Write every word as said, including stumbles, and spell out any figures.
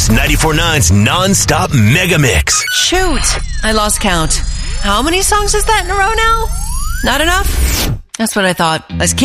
Kiss ninety-four point nine's non-stop mega mix. Shoot, I lost count. How many songs is that in a row now? Not enough? That's what I thought. As Kiss